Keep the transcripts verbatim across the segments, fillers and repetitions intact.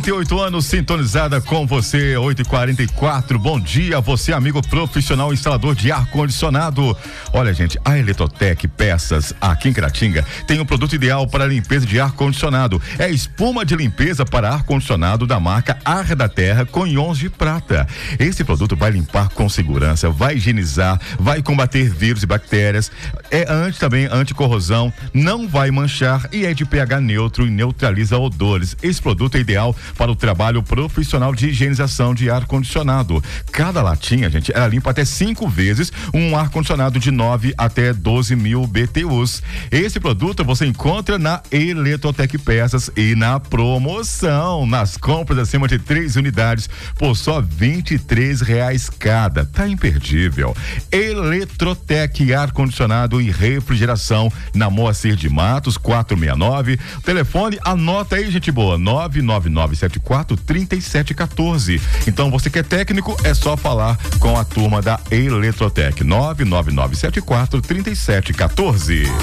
trinta e oito anos sintonizada com você, oito e quarenta e quatro. Bom dia, você amigo profissional instalador de ar-condicionado. Olha, gente, a Eletrotec Peças aqui em Caratinga tem um produto ideal para limpeza de ar-condicionado. É espuma de limpeza para ar-condicionado da marca Ar da Terra com íons de prata. Esse produto vai limpar com segurança, vai higienizar, vai combater vírus e bactérias, é anti também anticorrosão, não vai manchar e é de pH neutro e neutraliza odores. Esse produto é ideal para o trabalho profissional de higienização de ar-condicionado. Cada latinha, gente, ela limpa até cinco vezes um ar-condicionado de nove até doze mil B T Us. Esse produto você encontra na Eletrotec Peças e na promoção, nas compras acima de três unidades por só vinte e três reais cada. Tá imperdível. Eletrotec ar-condicionado e refrigeração na Moacir de Matos quatrocentos e sessenta e nove. Telefone, anota aí, gente boa, nove nove nove sete quatro três sete um quatro. Então você que é técnico, é só falar com a turma da Eletrotec. nove nove nove sete quatro três sete um quatro.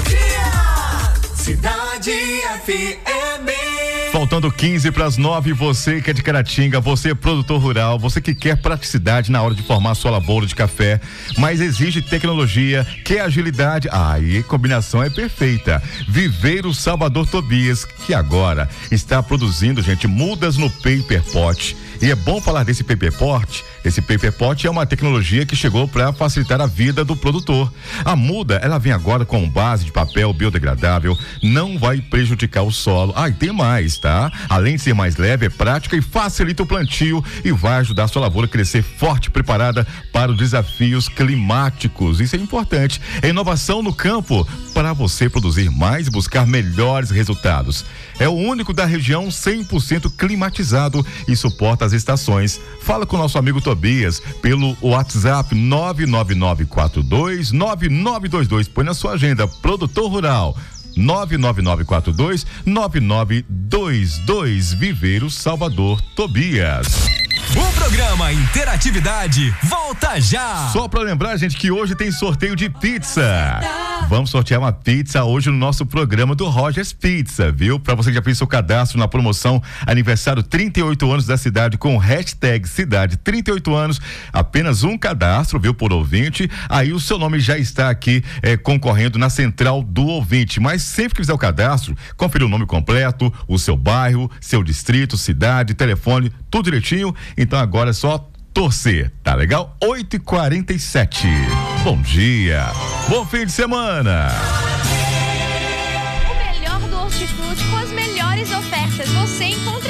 Cidade F M. Faltando quinze para as nove, você que é de Caratinga, você é produtor rural, você que quer praticidade na hora de formar sua lavoura de café, mas exige tecnologia, quer agilidade, aí a combinação é perfeita. Viveiro Salvador Tobias, que agora está produzindo, gente, mudas no Paper Pot. E é bom falar desse Paper Pot. Esse Paper Pot é uma tecnologia que chegou para facilitar a vida do produtor. A muda, ela vem agora com base de papel biodegradável, não vai prejudicar o solo. Ah, e tem mais, tá? Além de ser mais leve, é prática e facilita o plantio e vai ajudar a sua lavoura a crescer forte, preparada para os desafios climáticos. Isso é importante. É inovação no campo para você produzir mais e buscar melhores resultados. É o único da região cem por cento climatizado e suporta as estações. Fala com o nosso amigo Tobias pelo WhatsApp nove nove nove quatro dois nove nove dois dois. Põe na sua agenda, produtor rural. nove nove nove quatro dois nove nove dois dois. Viveiro Salvador Tobias. O programa Interatividade volta já. Só pra lembrar, gente, que hoje tem sorteio de pizza. Vamos sortear uma pizza hoje no nosso programa do Rogers Pizza, viu? Pra você que já fez seu cadastro na promoção aniversário trinta e oito anos da cidade com hashtag cidade trinta e oito anos, apenas um cadastro, viu, por ouvinte, aí o seu nome já está aqui é, concorrendo na central do ouvinte, mas sempre que fizer o cadastro, confira o nome completo, o seu bairro, seu distrito, cidade, telefone, tudo direitinho. Então agora é só torcer, tá legal? oito e quarenta e sete. Bom dia, bom fim de semana. O melhor do hortifruti com as melhores ofertas você encontra